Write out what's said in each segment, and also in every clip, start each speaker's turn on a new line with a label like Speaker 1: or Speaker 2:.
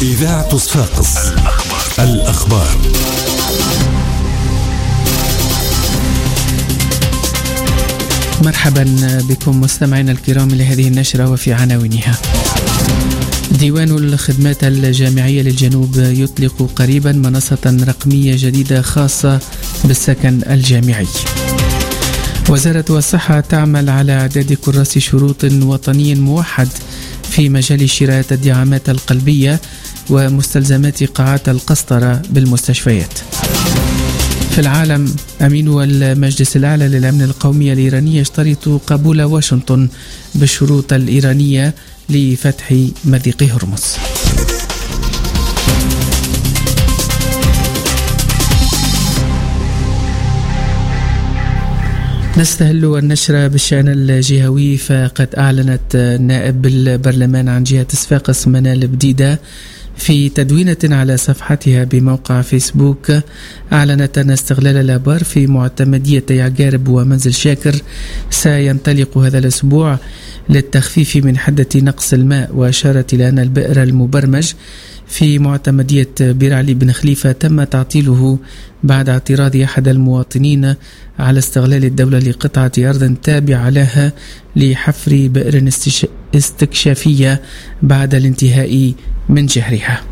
Speaker 1: إذاعة صفاقس الأخبار.
Speaker 2: مرحبا بكم مستمعينا الكرام لهذه النشرة وفي عناوينها. ديوان الخدمات الجامعية للجنوب يطلق قريبا منصة رقمية جديدة خاصة بالسكن الجامعي. وزارة الصحة تعمل على إعداد كراس شروط وطني موحد في مجال شراء الدعامات القلبية ومستلزمات قاعات القسطرة بالمستشفيات. في العالم، أمين المجلس الأعلى للأمن القومي الإيراني يشترط قبول واشنطن بالشروط الإيرانية لفتح مضيق هرمز. نستهل النشرة بالشأن الجهوي، فقد أعلنت نائب البرلمان عن جهة صفاقس منال بديدة في تدوينة على صفحتها بموقع فيسبوك، أعلنت أن استغلال الآبار في معتمدية عقارب ومنزل شاكر سينطلق هذا الأسبوع للتخفيف من حدة نقص الماء، وأشارت إلى أن البئر المبرمج في معتمدية بير علي بن خليفة تم تعطيله بعد اعتراض أحد المواطنين على استغلال الدولة لقطعة أرض تابعة لها لحفر بئر استكشافية بعد الانتهاء من جهرها.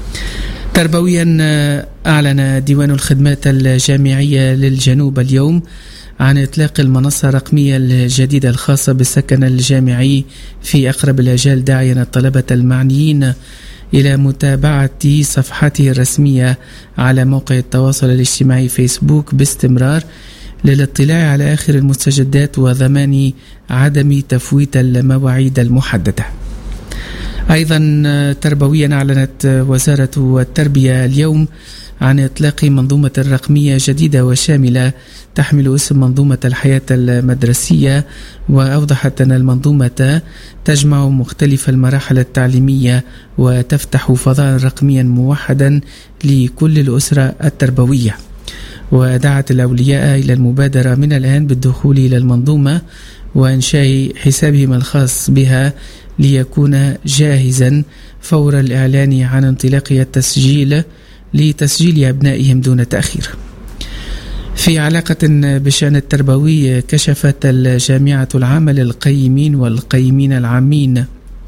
Speaker 2: تربويا، أعلن ديوان الخدمات الجامعية للجنوب اليوم عن إطلاق المنصة الرقمية الجديدة الخاصة بالسكن الجامعي في أقرب الآجال، داعيا الطلبة المعنيين إلى متابعة صفحته الرسمية على موقع التواصل الاجتماعي فيسبوك باستمرار للاطلاع على آخر المستجدات وضمان عدم تفويت المواعيد المحددة. أيضا تربويا، أعلنت وزارة التربية اليوم عن إطلاق منظومة رقمية جديدة وشاملة تحمل اسم منظومة الحياة المدرسية، وأوضحت أن المنظومة تجمع مختلف المراحل التعليمية وتفتح فضاء رقميا موحدا لكل الأسرة التربوية، ودعت الأولياء إلى المبادرة من الآن بالدخول إلى المنظومة وإنشاء حسابهم الخاص بها ليكون جاهزا فور الإعلان عن انطلاق التسجيل لتسجيل أبنائهم دون تأخير. في علاقة بالشأن التربوي، كشفت الجامعة العامة للقيمين والقيمين العامين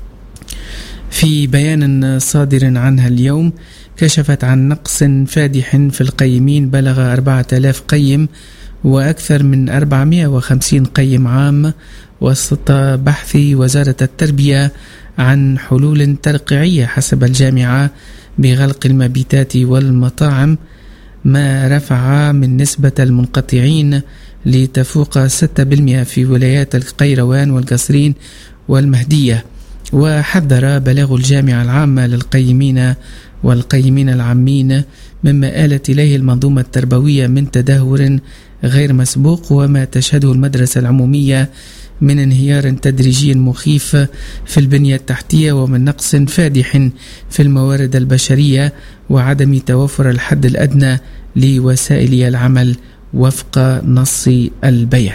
Speaker 2: في بيان صادر عنها اليوم، كشفت عن نقص فادح في القيمين بلغ 4000 قيم وأكثر من 450 قيم عام، وسط بحث وزارة التربية عن حلول ترقيعية حسب الجامعة بغلق المبيتات والمطاعم، ما رفع من نسبة المنقطعين لتفوق 6% في ولايات القيروان والقصرين والمهدية. وحذر بلاغ الجامعة العامة للقيمين والقيمين العامين مما آلت إليه المنظومة التربوية من تدهور غير مسبوق، وما تشهده المدرسة العمومية من انهيار تدريجي مخيف في البنية التحتية، ومن نقص فادح في الموارد البشرية، وعدم توفر الحد الأدنى لوسائل العمل وفق نص البيان.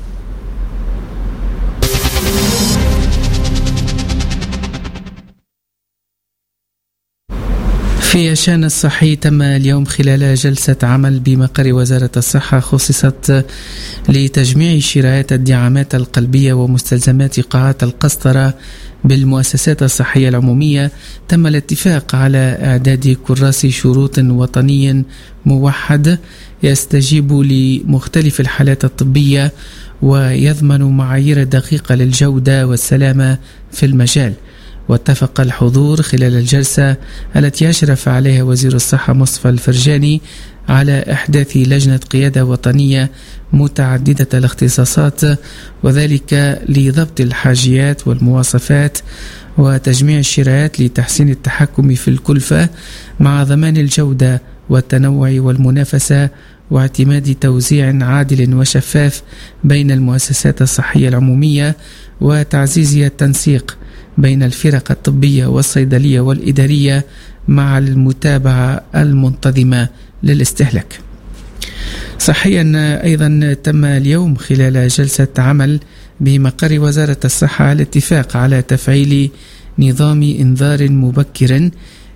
Speaker 2: في الشأن الصحي، تم اليوم خلال جلسة عمل بمقر وزارة الصحة خصصت لتجميع شراءات الدعامات القلبية ومستلزمات قاعات القسطرة بالمؤسسات الصحية العمومية، تم الاتفاق على إعداد كراس شروط وطني موحد يستجيب لمختلف الحالات الطبية ويضمن معايير دقيقة للجودة والسلامة في المجال. واتفق الحضور خلال الجلسة التي أشرف عليها وزير الصحة مصطفى الفرجاني على إحداث لجنة قيادة وطنية متعددة الاختصاصات، وذلك لضبط الحاجيات والمواصفات وتجميع الشرايات لتحسين التحكم في الكلفة مع ضمان الجودة والتنوع والمنافسة، واعتماد توزيع عادل وشفاف بين المؤسسات الصحية العمومية، وتعزيز التنسيق بين الفرق الطبية والصيدلية والإدارية مع المتابعة المنتظمة للاستهلاك. صحيا، أيضا تم اليوم خلال جلسة عمل بمقر وزارة الصحة الاتفاق على تفعيل نظام إنذار مبكر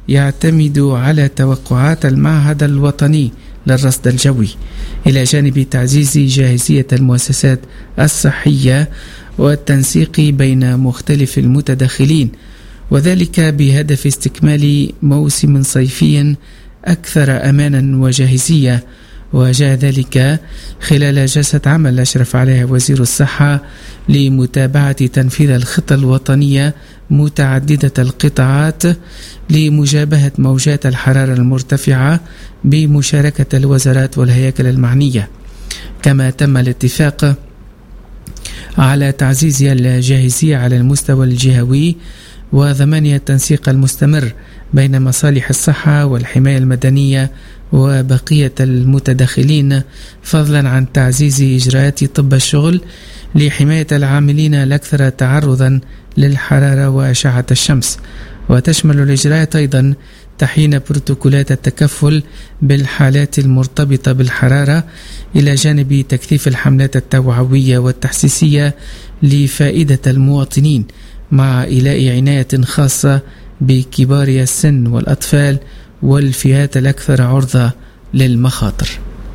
Speaker 2: يعتمد على توقعات المعهد الوطني للرصد الجوي، إلى جانب تعزيز جاهزية المؤسسات الصحية والتنسيق بين مختلف المتدخلين، وذلك بهدف استكمال موسم صيفي أكثر أمانا وجاهزية. وجاء ذلك خلال جلسة عمل أشرف عليها وزير الصحة لمتابعة تنفيذ الخطة الوطنية متعددة القطاعات لمجابهة موجات الحرارة المرتفعة بمشاركة الوزارات والهياكل المعنية. كما تم الاتفاق على تعزيز الجاهزية على المستوى الجهوي وضمان التنسيق المستمر بين مصالح الصحة والحماية المدنية وبقية المتدخلين، فضلا عن تعزيز إجراءات طب الشغل لحماية العاملين الأكثر تعرضا للحرارة وأشعة الشمس. وتشمل الإجراءات أيضا تحيين بروتوكولات التكفل بالحالات المرتبطة بالحرارة، إلى جانب تكثيف الحملات التوعوية والتحسيسية لفائدة المواطنين، مع إيلاء عناية خاصة بكبار السن والأطفال والفئات الأكثر عرضة للمخاطر.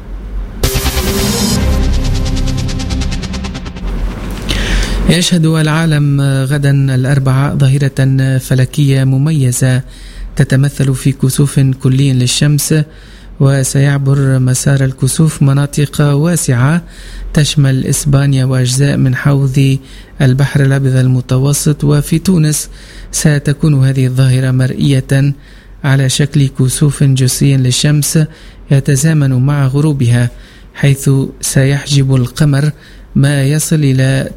Speaker 2: يشهد العالم غدا الأربعاء ظاهرة فلكية مميزة تتمثل في كسوف كلي للشمس، وسيعبر مسار الكسوف مناطق واسعة تشمل إسبانيا وأجزاء من حوض البحر الأبيض المتوسط. وفي تونس ستكون هذه الظاهرة مرئية على شكل كسوف جزئي للشمس يتزامن مع غروبها، حيث سيحجب القمر ما يصل إلى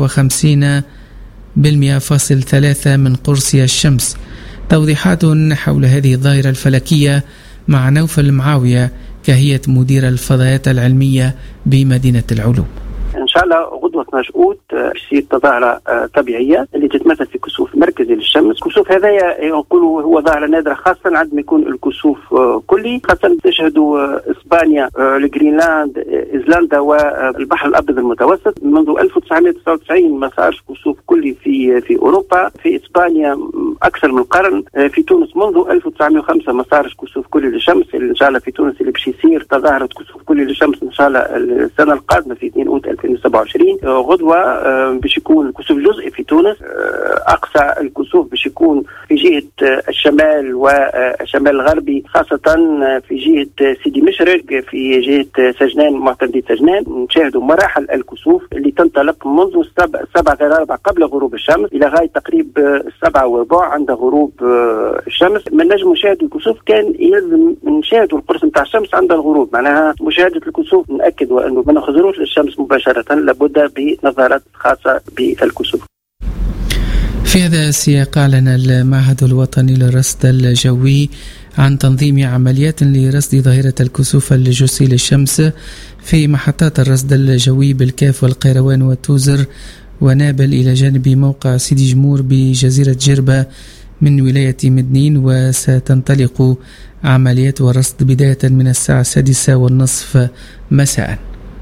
Speaker 2: 59.3% من قرصي الشمس. توضيحات حول هذه الظاهرة الفلكية مع نوفل معاوية، كهيئة مدير الفضائيات العلمية بمدينة العلوم.
Speaker 3: إن شاء الله غدوة مشؤوت تصير ظاهرة طبيعية اللي تتمثل في كسوف مركزي للشمس. الكسوف هذايا يقولوا هو ظاهرة نادرة، خاصة عندما يكون الكسوف كلي، خاصة تشهدوا إسبانيا، الجرينلاند، إيسلندا والبحر الأبيض المتوسط. منذ 1999 ما صارش كسوف كلي في أوروبا. في إسبانيا أكثر من قرن. في تونس منذ 1905 ما صارش كسوف كلي للشمس. إن شاء الله في تونس اللي باش يصير تظاهرة كسوف كلي للشمس إن شاء الله السنة القادمة في 2 أوت 2027. غدوة باش يكون كسوف جزئي في تونس. أقصى الكسوف باش يكون في جهة الشمال والشمال الغربي، خاصة في جهة سيدي مشرق، في جهة سجنان، معتمدية سجنان. نشاهدوا مراحل الكسوف اللي تنطلق منذ 7:15 قبل غروب الشمس إلى غاية تقريبا 7:15 عند غروب الشمس. من نجم نشاهدوا الكسوف كان يلزم نشاهدوا القرص نتاع الشمس عند الغروب، معناها مشاهدة الكسوف نأكد وأنه ما نخزروش للشمس مباشرة، لابد بنظارات خاصة بالكسوف.
Speaker 2: في هذا السياق أعلن المعهد الوطني للرصد الجوي عن تنظيم عمليات لرصد ظاهرة الكسوف الجزئي للشمس في محطات الرصد الجوي بالكاف والقيروان وتوزر ونابل، إلى جانب موقع سيدي جمور بجزيرة جربة من ولاية مدنين. وستنطلق عمليات الرصد بداية من الساعة 6:30 مساء.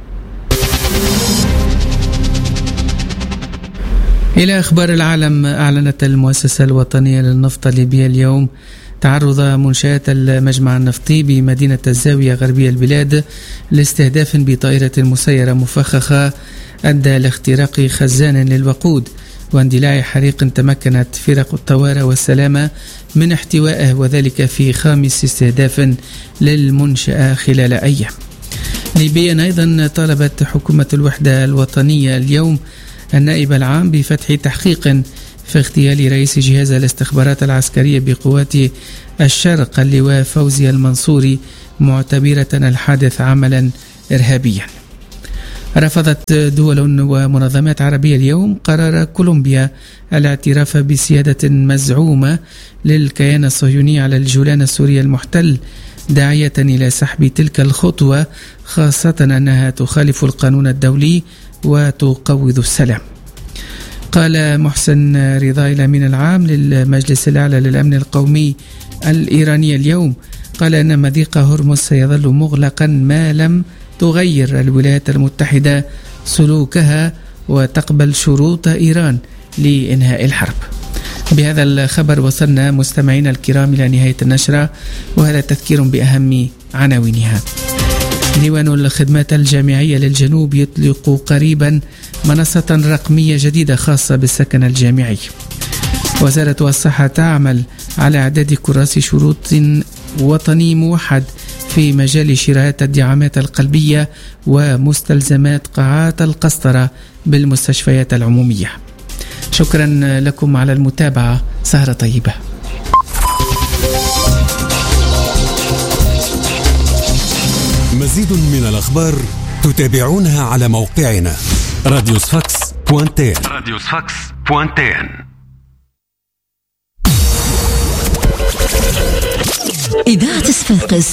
Speaker 2: إلى أخبار العالم. أعلنت المؤسسة الوطنية للنفط الليبية اليوم تعرض منشآت المجمع النفطي بمدينة الزاوية غربية البلاد لاستهداف بطائرة مسيرة مفخخة أدى لاختراق خزان للوقود واندلاع حريق تمكنت فرق الطوارئ والسلامة من احتوائه، وذلك في 5 استهداف للمنشأة خلال أيام. ليبيا أيضا طالبت حكومة الوحدة الوطنية اليوم النائب العام بفتح تحقيق في اغتيال رئيس جهاز الاستخبارات العسكرية بقوات الشرق اللواء فوزي المنصوري، معتبرة الحادث عملا إرهابيا. رفضت دول ومنظمات عربية اليوم قرار كولومبيا الاعتراف بسيادة مزعومة للكيان الصهيوني على الجولان السوري المحتل، داعية إلى سحب تلك الخطوة، خاصة أنها تخالف القانون الدولي وتقوض السلام. قال محسن رضاي الأمين العام للمجلس الأعلى للأمن القومي الإيراني اليوم، قال أن مضيق هرمز سيظل مغلقا ما لم تغير الولايات المتحدة سلوكها وتقبل شروط إيران لإنهاء الحرب. بهذا الخبر وصلنا مستمعينا الكرام إلى نهاية النشرة، وهذا تذكير بأهم عناوينها. ديوان الخدمات الجامعية للجنوب يطلق قريبا منصة رقمية جديدة خاصة بالسكن الجامعي. وزارة الصحة تعمل على إعداد كراسي شروط وطني موحد في مجال شراءات الدعامات القلبية ومستلزمات قاعات القسطرة بالمستشفيات العمومية. شكرا لكم على المتابعة، سهرة طيبة.
Speaker 1: مزيد من الأخبار تتابعونها على موقعنا radiosfax.tn.
Speaker 4: إذاعة صفاقس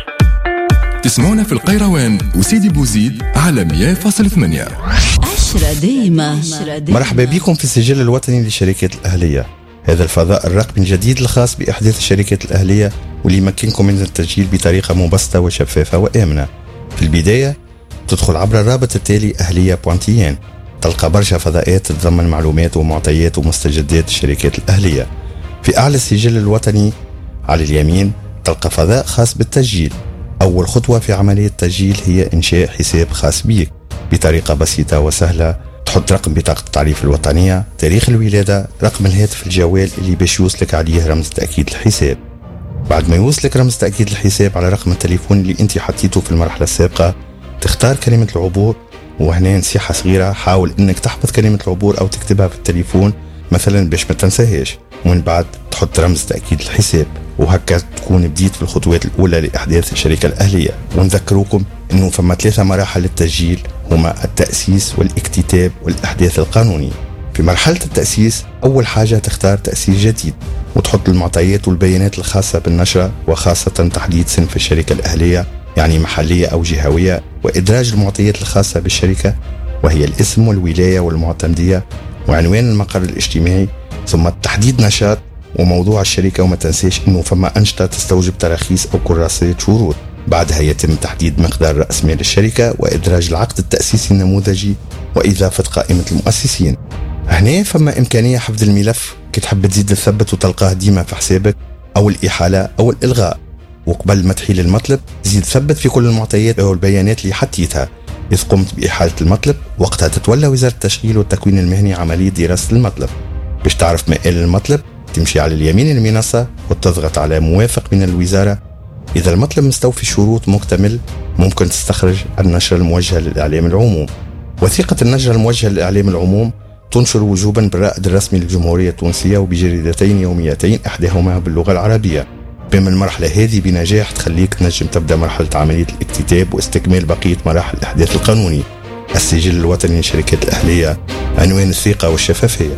Speaker 5: تسمعونا في القيروان وسيدي بوزيد على 100.8.
Speaker 4: عشرة ديمة.
Speaker 6: مرحبا بكم في السجل الوطني للشركات الأهلية، هذا الفضاء الرقمي الجديد الخاص بإحداث الشركات الأهلية واللي يمكنكم من التسجيل بطريقة مبسطة وشفافة وآمنة. في البداية تدخل عبر الرابط التالي أهلية.tn، تلقى برشا فضاءات تتضمن معلومات ومعطيات ومستجدات الشركات الأهلية. في أعلى السجل الوطني على اليمين تلقى فضاء خاص بالتسجيل. أول خطوة في عملية التسجيل هي إنشاء حساب خاص بيك بطريقة بسيطة وسهلة. تحط رقم بطاقة التعريف الوطنية، تاريخ الولادة، رقم الهاتف الجوال اللي باش يوصلك عليه رمز تأكيد الحساب. بعد ما يوصلك رمز تأكيد الحساب على رقم التليفون اللي انت حطيته في المرحلة السابقة، تختار كلمة العبور، وهنا نصيحة صغيرة، حاول انك تحفظ كلمة العبور او تكتبها في التليفون مثلا باش ما تنساهاش، ومن بعد تحط رمز تأكيد الحساب، وهكا تكون بديت في الخطوات الأولى لإحداث الشركة الأهلية. ونذكروكم أنه فما 3 مراحل للتسجيل، هما التأسيس والاكتتاب والإحداث القانوني. في مرحلة التأسيس أول حاجة تختار تأسيس جديد، وتحط المعطيات والبيانات الخاصة بالنشرة، وخاصة تحديد صنف الشركة الأهلية، يعني محلية أو جهوية، وإدراج المعطيات الخاصة بالشركة وهي الاسم والولاية والمعتمدية وعنوان المقر الاجتماعي، ثم تحديد نشاط وموضوع الشركة. وما تنسيش أنه فما أنشطة تستوجب تراخيص أو كراسات شروط. بعدها يتم تحديد مقدار رأس مال الشركة وإدراج العقد التأسيسي النموذجي وإضافة قائمة المؤسسين. هنا فما إمكانية حفظ الملف كي تحب تزيد تثبت وتلقاه ديما في حسابك، أو الإحالة أو الإلغاء. وقبل ما تحيل المطلب زيد ثبت في كل المعطيات أو البيانات اللي حطيتها. إذ قمت بإحالة المطلب وقتها تتولى وزارة التشغيل والتكوين المهني عملية دراسة المطلب. باش تعرف مآل المطلب تمشي على اليمين المنصة وتضغط على موافق من الوزارة. إذا المطلب مستوفي شروط مكتمل ممكن تستخرج النشرة الموجهة للإعلام العموم. وثيقة النشرة الموجهة للإعلام العموم تنشر وجوبا بالرائد الرسمي للجمهورية التونسية وبجريدتين يوميتين، إحداهما باللغة العربية. بما المرحلة هذه بنجاح تخليك تنجم تبدأ مرحلة عملية الاكتتاب واستكمال بقية مراحل الإحداث القانوني. السجل الوطني للشركات الأهلية، عنوان الثقة والشفافية.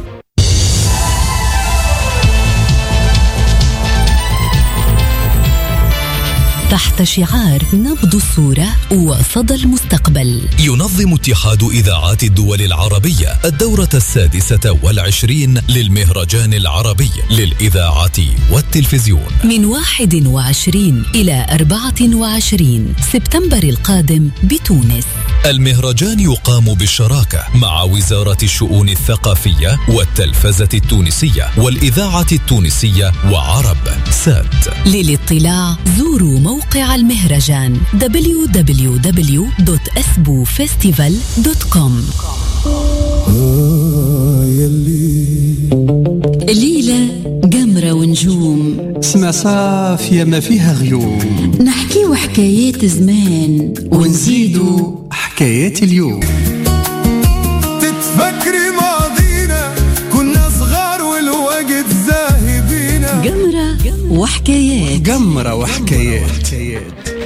Speaker 4: تحت شعار نبض الصورة وصدى المستقبل،
Speaker 7: ينظم اتحاد إذاعات الدول العربية الدورة 26 للمهرجان العربي للإذاعة والتلفزيون من 21 إلى 24 سبتمبر القادم بتونس. المهرجان يقام بالشراكة مع وزارة الشؤون الثقافية والتلفزة التونسية والإذاعة التونسية وعرب سات. للاطلاع زوروا موقع المهرجان www.esbufestival.com.
Speaker 4: الليلة قمرة ونجوم،
Speaker 8: سما صافية ما فيها غيوم،
Speaker 4: نحكي حكايات زمان
Speaker 8: ونزيدوا حكايات اليوم.
Speaker 9: تتفكري ماضينا كنا صغار والوقت زاهي بينا.
Speaker 4: قمرة وحكايات.
Speaker 8: قمرة وحكايات.